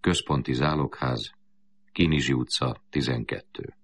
Központi Zálogház, Kinizsi utca 12.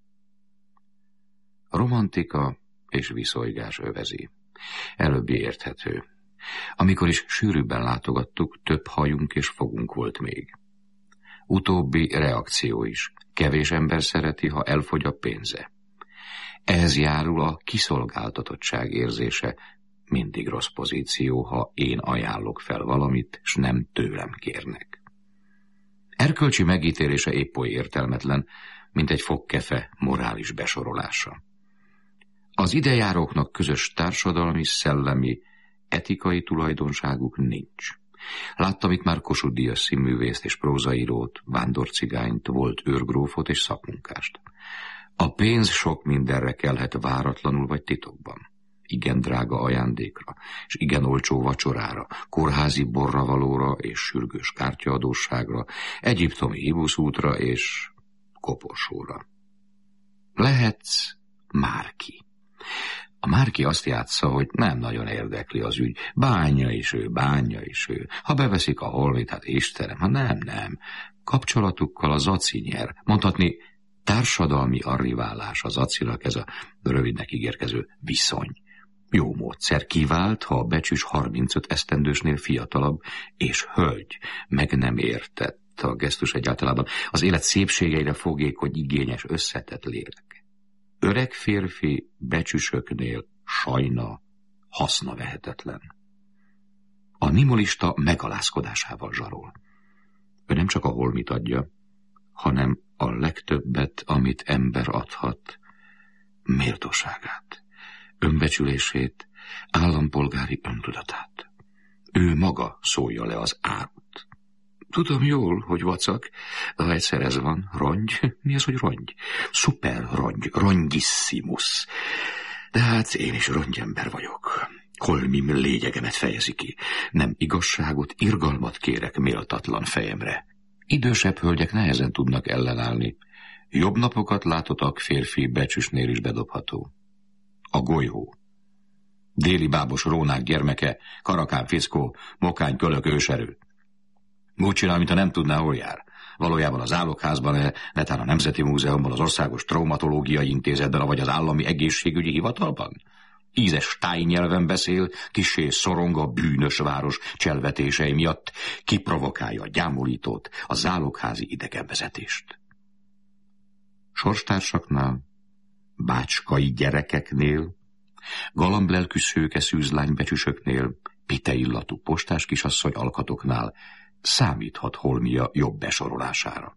Romantika és viszolygás övezi. Előbbi érthető. Amikor is sűrűbben látogattuk, több hajunk és fogunk volt még. Utóbbi reakció is. Kevés ember szereti, ha elfogy a pénze. Ehhez járul a kiszolgáltatottság érzése, mindig rossz pozíció, ha én ajánlok fel valamit, s nem tőlem kérnek. Erkölcsi megítélése épp oly értelmetlen, mint egy fogkefe morális besorolása. Az idejáróknak közös társadalmi, szellemi, etikai tulajdonságuk nincs. Láttam itt már Kossuth Díjas színművészt és prózaírót, vándorcigányt, volt őrgrófot és szakmunkást. A pénz sok mindenre kelhet váratlanul vagy titokban. Igen drága ajándékra, és igen olcsó vacsorára, kórházi borravalóra és sürgős kártyaadósságra, egyiptomi Ibuszútra és koporsóra. Lehetsz Márki. A Márki azt játsza, hogy nem nagyon érdekli az ügy. Bánja is ő. Ha beveszik a holmit, hát Istenem, ha nem. Kapcsolatukkal a Zaci nyer. Mondhatni, társadalmi arriválás a Zacinak, ez a rövidnek ígérkező viszony. Jó módszer, kivált, ha a becsüs 35 esztendősnél fiatalabb, és hölgy, meg nem értett a gesztus egyáltalában. Az élet szépségeire fogékony, igényes, összetett lélek. Öreg férfi becsüsöknél sajna haszna vehetetlen. A nimolista megalázkodásával zsarol. Ő nem csak a holmit adja, hanem a legtöbbet, amit ember adhat, méltóságát, önbecsülését, állampolgári öntudatát. Ő maga szólja le az árut. Tudom jól, hogy vacak, ha egyszer ez van, rongy. Mi az, hogy rongy? Szuper rongy, rongissimus. De hát én is rongyember vagyok. Holmim lényegemet fejezi ki. Nem igazságot, irgalmat kérek méltatlan fejemre. Idősebb hölgyek nehezen tudnak ellenállni. Jobb napokat látotak férfi becsüsnél is bedobható. A golyó. Déli bábos rónák gyermeke, karakán fickó, mokány kölök őserő. Úgy csinál, mintha nem tudná, hol jár. Valójában a Zálogházban, netán a Nemzeti Múzeumban, az Országos Traumatológiai Intézetben, vagy az Állami Egészségügyi Hivatalban. Ízes tájnyelven beszél, kissé szorong a bűnös város cselvetései miatt, kiprovokálja a gyámolítót, a zálogházi idegenvezetést. Sorstársaknál, bácskai gyerekeknél, galamblelkű szőke szűzlánybecsüsöknél, piteillatú postás kisasszony alkatoknál számíthat holmia jobb besorolására.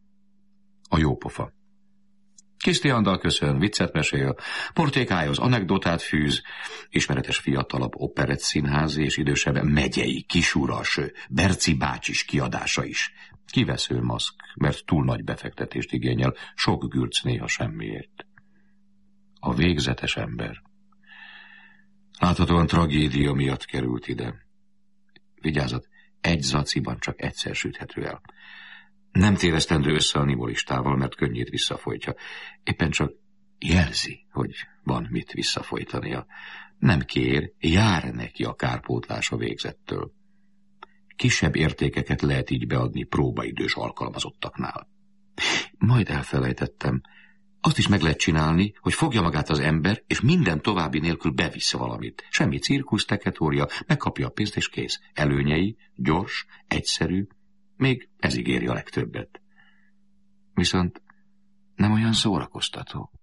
A jópofa. Kisztiandal köszön, viccet mesél, portékához anekdotát fűz, ismeretes fiatalabb operett színházi és idősebb megyei, kisuras, Berci bácsis kiadása is. Kivesző maszk, mert túl nagy befektetést igényel, sok gürc néha semmiért. A végzetes ember. Láthatóan tragédia miatt került ide. Vigyázat, egy zaciban csak egyszer süthető el. Nem tévesztendő össze a nimolistával, mert könnyét visszafolytja. Éppen csak jelzi, hogy van mit visszafolytania. Nem kér, jár neki a kárpótlás a végzettől. Kisebb értékeket lehet így beadni próbaidős alkalmazottaknál. Majd elfelejtettem. Azt is meg lehet csinálni, hogy fogja magát az ember, és minden további nélkül bevisz valamit. Semmi cirkusz, teketória, megkapja a pénzt és kész. Előnyei, gyors, egyszerű, még ez ígéri a legtöbbet. Viszont nem olyan szórakoztató.